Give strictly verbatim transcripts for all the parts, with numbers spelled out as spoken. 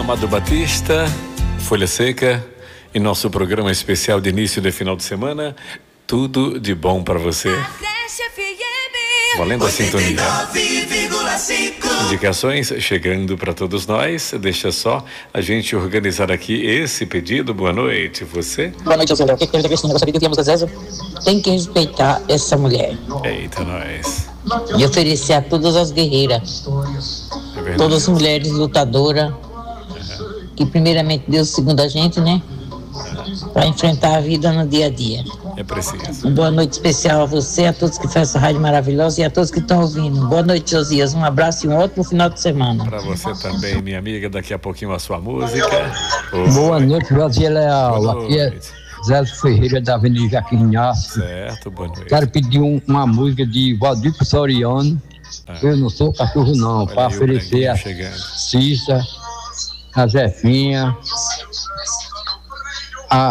Amado Batista, Folha Seca, em nosso programa especial de início de final de semana, tudo de bom para você. Valendo a sintonia. Indicações chegando para todos nós. Deixa só a gente organizar aqui esse pedido. Boa noite, você? Boa noite, José Léo. O que tem a ver com esse negócio aqui? Temos Zézio. Tem que respeitar essa mulher. Eita, nós. E oferecer a todas as guerreiras, É todas as mulheres lutadoras, uhum. que primeiramente Deus segundo a gente, né? Uhum. Para enfrentar a vida no dia a dia. É preciso. Uma boa noite especial a você, a todos que fazem essa rádio maravilhosa e a todos que estão ouvindo. Boa noite, Josias. Um abraço e um ótimo final de semana. Para você também, minha amiga. Daqui a pouquinho a sua música. Oh. Boa noite, Josias Leal. Boa noite. Aqui é Zé Ferreira da Avenida Jaquim Inácio. Certo, boa noite. Quero pedir um, uma música de Valdir Soriano. Ah. Eu não sou cachorro não, para oferecer a Cissa, a Zefinha, a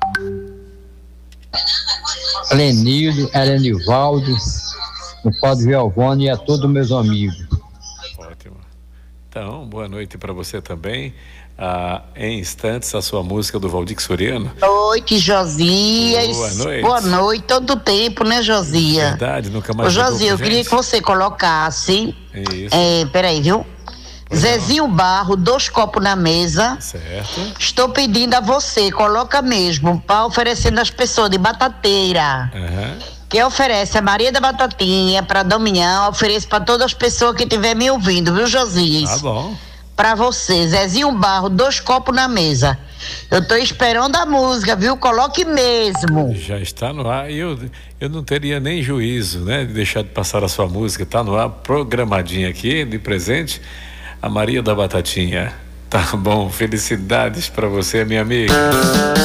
Lenildo, Elenivaldo, o Padre Giovanni e a todos meus amigos. Ótimo. Então, boa noite para você também. Ah, em instantes, a sua música do Valdir Soriano. Boa noite, Josias. Boa noite. Boa noite, todo tempo, né, Josias? Verdade, nunca mais. Ô, Josias, eu queria que você colocasse. Isso. É, peraí, viu? Pois Zezinho não. Barro, dois copos na mesa. Certo. Estou pedindo a você, coloca mesmo, para oferecendo às pessoas de batateira. Uhum. Que oferece a Maria da Batatinha para Damião, ofereço para todas as pessoas que estiver me ouvindo, viu, Josias? Tá bom. Para você, Zezinho Barro, dois copos na mesa. Eu tô esperando a música, viu? Coloque mesmo. Já está no ar. E eu, eu não teria nem juízo, né? De deixar de passar a sua música. Tá no ar, programadinha aqui, de presente. A Maria da Batatinha. Tá bom, felicidades para você, minha amiga.